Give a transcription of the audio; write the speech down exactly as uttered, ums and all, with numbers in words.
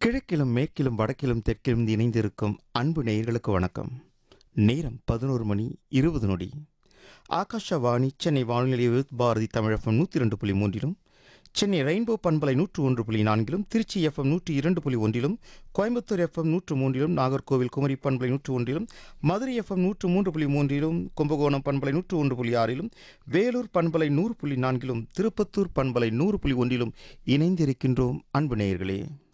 கிழக்கிலும் மேற்கிலும் வடக்கிலும் தெற்கிலும் இணைந்திருக்கும் அன்பு நேயர்களுக்கு வணக்கம். நேரம் பதினோரு மணி இருபது நொடி. ஆகாஷவாணி சென்னை வானொலி பாரதி தமிழகம் நூற்றி இரண்டு புள்ளி மூன்றிலும், சென்னை ரெயின்போ பண்பலை நூற்று ஒன்று புள்ளி நான்கிலும், திருச்சி எஃப்எம் நூற்றி இரண்டு புள்ளி ஒன்றிலும், கோயம்புத்தூர் எஃப்எம் நூற்று மூன்றிலும், நாகர்கோவில் குமரி பண்பலை நூற்று ஒன்றிலும், மதுரை எஃப்எம் நூற்று மூன்று புள்ளி மூன்றிலும், கும்பகோணம் பண்பலை நூற்று ஒன்று புள்ளி ஆறிலும், வேலூர் பண்பலை நூறு புள்ளி நான்கிலும், திருப்பத்தூர் பண்பலை நூறு புள்ளி ஒன்றிலும் இணைந்திருக்கின்றோம் அன்பு நேயர்களே.